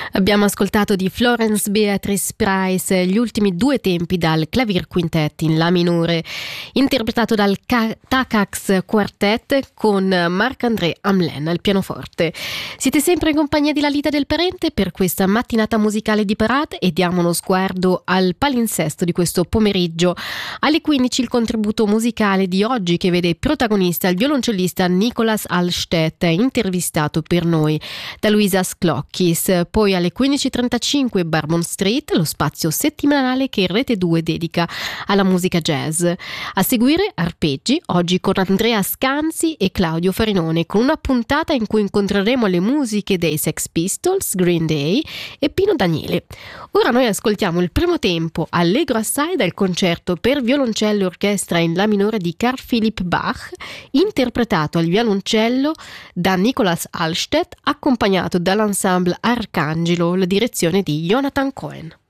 Abbiamo ascoltato di Florence Beatrice Price gli ultimi due tempi dal Clavier Quintet in La minore, interpretato dal Takacs Quartet con Marc-André Hamelin al pianoforte. Siete sempre in compagnia di Lalita del Parente per questa mattinata musicale di Parade e diamo uno sguardo al palinsesto di questo pomeriggio. Alle 15 il contributo musicale di oggi che vede protagonista il violoncellista Nicolas Alstedt, intervistato per noi da Luisa Sclockis. Poi alle 15.35 Bourbon Street, lo spazio settimanale che Rete 2 dedica alla musica jazz. A seguire Arpeggi, oggi con Andrea Scanzi e Claudio Farinone, con una puntata in cui incontreremo le musiche dei Sex Pistols, Green Day e Pino Daniele. Ora noi ascoltiamo il primo tempo, allegro assai, dal concerto per violoncello e orchestra in La minore di Carl Philipp Bach, interpretato al violoncello da Nicolas Alstedt, accompagnato dall'ensemble Arcangelo, la direzione di Jonathan Cohen.